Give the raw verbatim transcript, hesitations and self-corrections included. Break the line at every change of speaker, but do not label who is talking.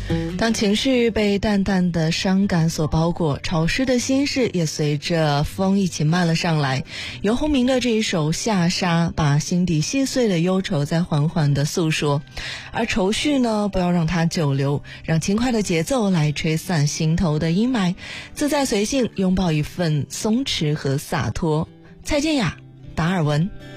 当情绪被淡淡的伤感所包裹，潮湿的心事也随着风一起漫了上来。游鸿明的这一首《下沙》，把心底细碎的忧愁在缓缓地诉说，而愁绪呢，不要让它久留，让轻快的节奏来吹散心头的阴霾，自在随性，拥抱一份松弛和洒脱。蔡健雅，达尔文。